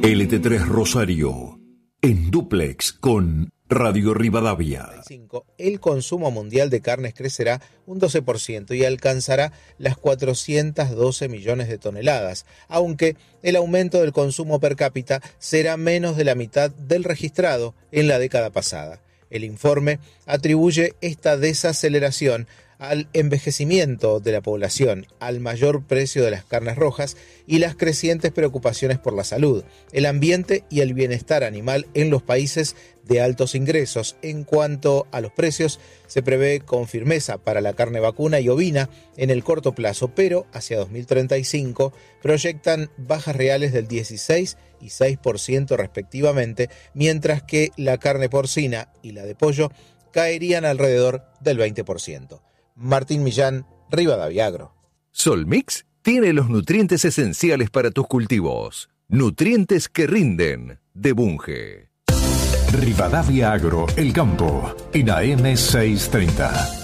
LT3 Rosario, en dúplex con Radio Rivadavia. El consumo mundial de carnes crecerá un 12% y alcanzará las 412 millones de toneladas, aunque el aumento del consumo per cápita será menos de la mitad del registrado en la década pasada. El informe atribuye esta desaceleración al envejecimiento de la población, al mayor precio de las carnes rojas y las crecientes preocupaciones por la salud, el ambiente y el bienestar animal en los países de altos ingresos. En cuanto a los precios, se prevé con firmeza para la carne vacuna y ovina en el corto plazo, pero hacia 2035 proyectan bajas reales del 16% y 6% respectivamente, mientras que la carne porcina y la de pollo caerían alrededor del 20%. Martín Millán, Rivadavia Agro. Solmix tiene los nutrientes esenciales para tus cultivos. Nutrientes que rinden, de Bunge. Rivadavia Agro, el campo, en AM 630.